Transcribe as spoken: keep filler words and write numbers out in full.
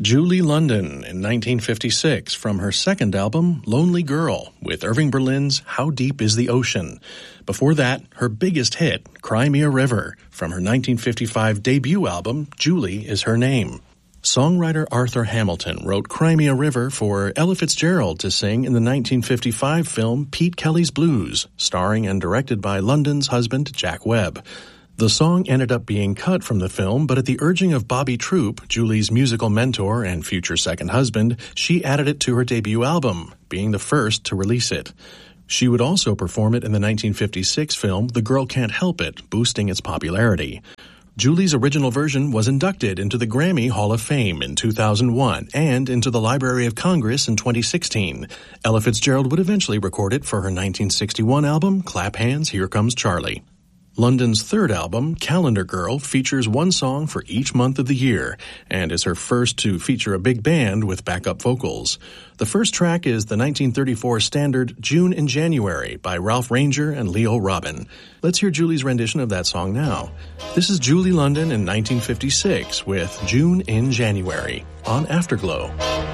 Julie London in nineteen fifty-six from her second album, Lonely Girl, with Irving Berlin's How Deep Is the Ocean. Before that, her biggest hit, Cry Me a River, from her nineteen fifty-five debut album, Julie Is Her Name. Songwriter Arthur Hamilton wrote Cry Me a River for Ella Fitzgerald to sing in the nineteen fifty-five film Pete Kelly's Blues, starring and directed by London's husband, Jack Webb. The song ended up being cut from the film, but at the urging of Bobby Troup, Julie's musical mentor and future second husband, she added it to her debut album, being the first to release it. She would also perform it in the nineteen fifty-six film The Girl Can't Help It, boosting its popularity. Julie's original version was inducted into the Grammy Hall of Fame in two thousand one and into the Library of Congress in twenty sixteen. Ella Fitzgerald would eventually record it for her nineteen sixty-one album, Clap Hands, Here Comes Charlie. London's third album, Calendar Girl, features one song for each month of the year and is her first to feature a big band with backup vocals. The first track is the nineteen thirty-four standard June in January by Ralph Ranger and Leo Robin. Let's hear Julie's rendition of that song now. This is Julie London in nineteen fifty-six with June in January on Afterglow.